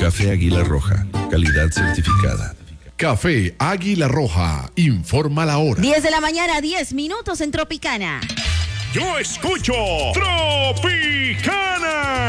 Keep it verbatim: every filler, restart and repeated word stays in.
Café Águila Roja, calidad certificada. Café Águila Roja, informa la hora. diez de la mañana, diez minutos en Tropicana. Yo escucho Tropicana.